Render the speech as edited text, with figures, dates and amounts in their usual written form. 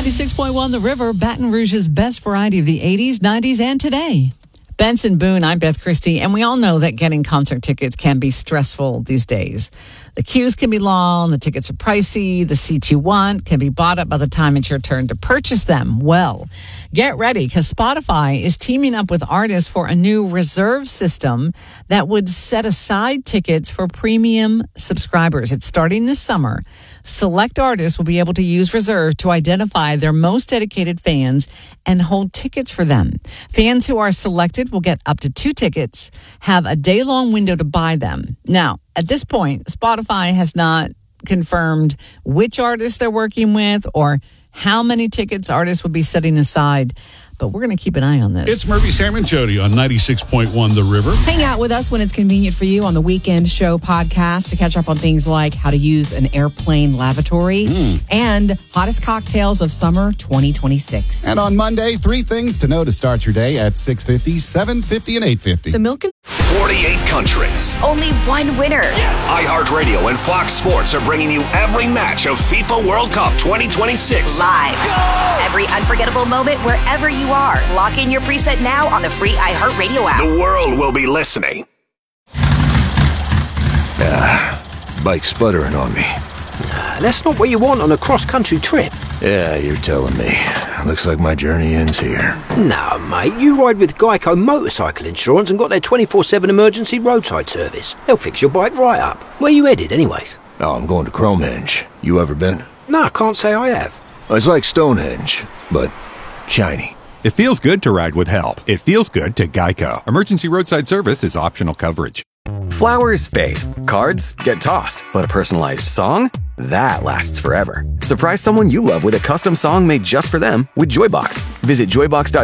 96.1 The River, Baton Rouge's best variety of the 80s, 90s, and today. Benson Boone, I'm Beth Christie, and we all know that getting concert tickets can be stressful these days. The queues can be long, the tickets are pricey, the seats you want can be bought up by the time it's your turn to purchase them. Well, get ready, because Spotify is teaming up with artists for a new reserve system that would set aside tickets for premium subscribers. It's starting this summer. Select artists will be able to use Reserve to identify their most dedicated fans and hold tickets for them. Fans who are selected will get up to 2 tickets, have a day-long window to buy them. Now, at this point, Spotify has not confirmed which artists they're working with or how many tickets artists will be setting aside. But we're going to keep an eye on this. It's Murphy, Sam, and Jody on 96.1 The River. Hang out with us when it's convenient for you on the Weekend Show podcast to catch up on things like how to use an airplane lavatory and hottest cocktails of summer 2026. And on Monday, 3 things to know to start your day at 6:50, 7:50, and 8:50. The milk and 48 countries. Only one winner. Yes. iHeartRadio and Fox Sports are bringing you every match of FIFA World Cup 2026. Live. Every unforgettable moment wherever you are. Lock in your preset now on the free iHeartRadio app. The world will be listening. Bike's sputtering on me. That's not what you want on a cross-country trip. Yeah, you're telling me. Looks like my journey ends here. No, mate, you ride with Geico Motorcycle Insurance and got their 24/7 emergency roadside service. They'll fix your bike right up. Where you headed, anyways? Oh, I'm going to Cromehenge. You ever been? No, I can't say I have. It's like Stonehenge, but shiny. It feels good to ride with help. It feels good to Geico. Emergency roadside service is optional coverage. Flowers fade. Cards get tossed. But a personalized song? That lasts forever. Surprise someone you love with a custom song made just for them with Joybox. Visit joybox.com